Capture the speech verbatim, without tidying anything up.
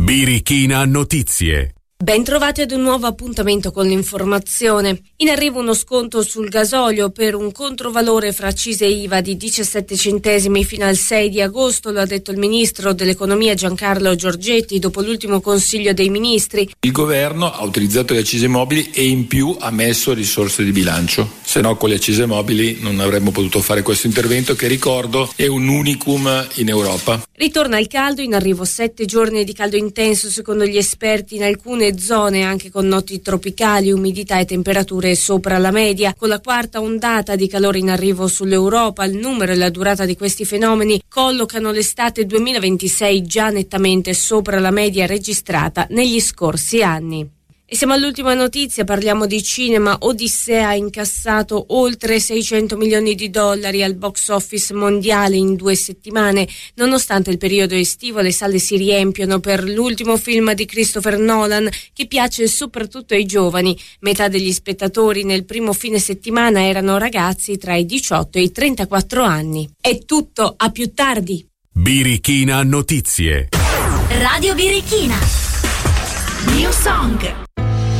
Birichina Notizie. Bentrovati ad un nuovo appuntamento con l'informazione. In arrivo uno sconto sul gasolio per un controvalore fra accise e I V A di diciassette centesimi fino al sei di agosto, lo ha detto il ministro dell'economia Giancarlo Giorgetti dopo l'ultimo Consiglio dei Ministri. Il governo ha utilizzato le accise mobili e in più ha messo risorse di bilancio, se no con le accise mobili non avremmo potuto fare questo intervento che, ricordo, è un unicum in Europa. Ritorna il caldo, in arrivo sette giorni di caldo intenso secondo gli esperti in alcune zone, anche con noti tropicali, umidità e temperature sopra la media. Con la quarta ondata di calore in arrivo sull'Europa, il numero e la durata di questi fenomeni collocano l'estate duemilaventisei già nettamente sopra la media registrata negli scorsi anni. E siamo all'ultima notizia, parliamo di cinema. Odissea ha incassato oltre seicento milioni di dollari al box office mondiale in due settimane. Nonostante il periodo estivo, le sale si riempiono per l'ultimo film di Christopher Nolan, che piace soprattutto ai giovani. Metà degli spettatori nel primo fine settimana erano ragazzi tra i diciotto e i trentaquattro anni. È tutto, a più tardi. Birichina Notizie. Radio Birichina. New Song.